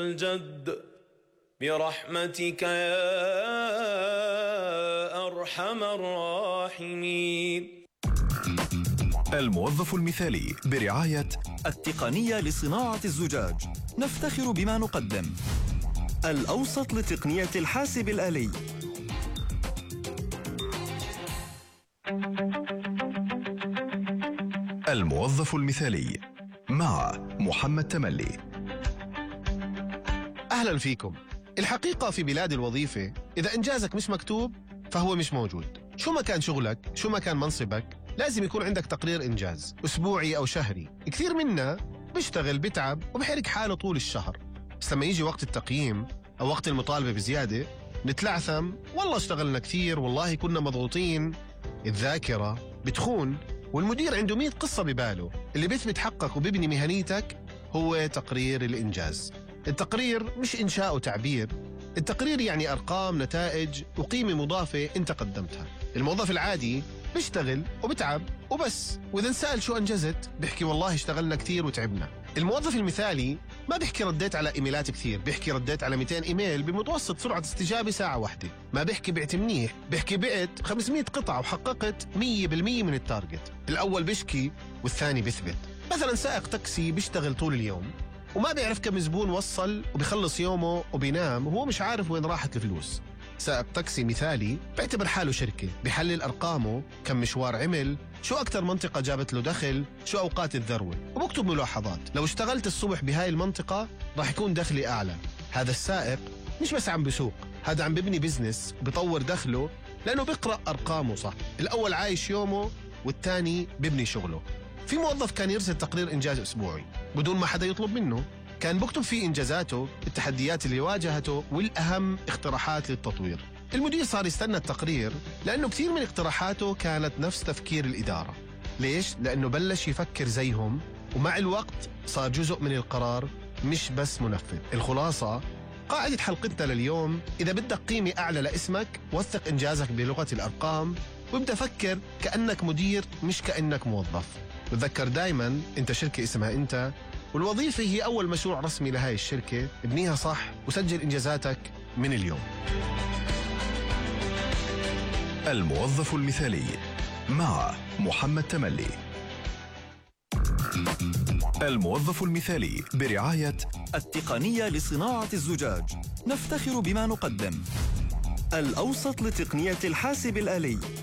الجد برحمتك يا أرحم الراحمين. الموظف المثالي برعاية التقنية لصناعة الزجاج، نفتخر بما نقدم. الأوسط لتقنية الحاسب الآلي. الموظف المثالي مع محمد تملي. أهلا فيكم. الحقيقة في بلاد الوظيفة إذا إنجازك مش مكتوب فهو مش موجود. شو ما كان شغلك، شو ما كان منصبك، لازم يكون عندك تقرير إنجاز أسبوعي أو شهري. كثير منا بيشتغل بتعب وبحرق حاله طول الشهر، بس لما يجي وقت التقييم أو وقت المطالبة بزيادة نتلعثم، والله اشتغلنا كثير، والله كنا مضغوطين. الذاكرة بتخون والمدير عنده 100 قصة بباله. اللي بيثبت حقك وبيبني مهنيتك هو تقرير الإنجاز. التقرير مش إنشاء وتعبير، التقرير يعني أرقام، نتائج وقيمة مضافة أنت قدمتها. الموظف العادي بيشتغل وبتعب وبس، وإذا انسأل شو أنجزت بيحكي والله اشتغلنا كتير وتعبنا. الموظف المثالي ما بيحكي رديت على إيميلات كثير، بيحكي رديت على 200 إيميل بمتوسط سرعة استجابة ساعة واحدة. ما بيحكي بعت منيح، بيحكي بعت 500 قطعة وحققت 100% من التارجت. الأول بيشكي والثاني بيثبت. مثلا سائق تاكسي بيشتغل طول اليوم وما بيعرف كم زبون وصل وبيخلص يومه وبينام وهو مش عارف وين راحت الفلوس. سائق تاكسي مثالي بيعتبر حاله شركة، بيحلل أرقامه، كم مشوار عمل، شو أكتر منطقة جابت له دخل، شو أوقات الذروة، وبكتب ملاحظات. لو اشتغلت الصبح بهاي المنطقة راح يكون دخلي أعلى. هذا السائق مش بس عم بسوق، هذا عم ببني بزنس وبيطور دخله لأنه بيقرأ أرقامه صح. الأول عايش يومه والثاني ببني شغله. في موظف كان يرسل تقرير إنجاز أسبوعي بدون ما حدا يطلب منه، كان بكتب فيه إنجازاته، التحديات اللي واجهته، والأهم اقتراحات للتطوير. المدير صار يستنى التقرير لأنه كثير من اقتراحاته كانت نفس تفكير الإدارة. ليش؟ لأنه بلش يفكر زيهم، ومع الوقت صار جزء من القرار مش بس منفذ. الخلاصة، قاعدة حلقتنا لليوم، إذا بدك قيمة أعلى لاسمك وثق إنجازك بلغة الأرقام وابدأ فكر كأنك مدير مش كأنك موظف. وتذكر دايما أنت شركة اسمها أنت، والوظيفة هي أول مشروع رسمي لهاي الشركة. ابنيها صح وسجل إنجازاتك من اليوم. الموظف المثالي مع محمد تملي. الموظف المثالي برعاية التقنية لصناعة الزجاج، نفتخر بما نقدم. الأوسط لتقنية الحاسب الآلي.